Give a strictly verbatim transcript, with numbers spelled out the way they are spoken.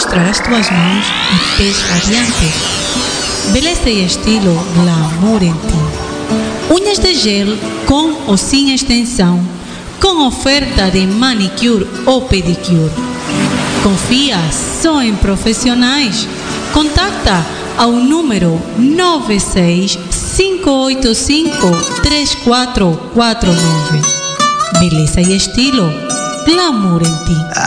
mostrar as tuas mãos e pés radiantes. Beleza e estilo glamour em ti. Unhas de gel com ou sem extensão, com oferta de manicure ou pedicure. Confia só em profissionais. Contacta ao número nove seis cinco oito cinco três quatro quatro nove. Beleza e estilo glamour em ti.